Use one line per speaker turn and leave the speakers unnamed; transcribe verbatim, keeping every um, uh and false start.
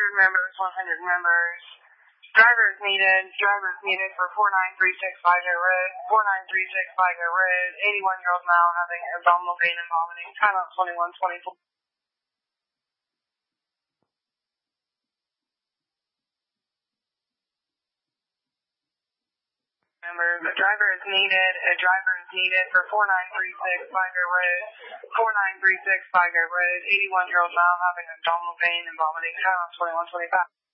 hundred members, one hundred members. Driver is needed. Driver is needed for four nine three six Vigo Road. four nine three six Vigo Road. eighty-one-year-old male having abdominal pain and vomiting. Time out twenty-one twenty-four. The driver is needed. A driver is needed for four nine three six Vigo Road. four nine three six Vigo Road. eighty-one-year-old male having abdominal pain and vomiting. Time out twenty-one twenty-five.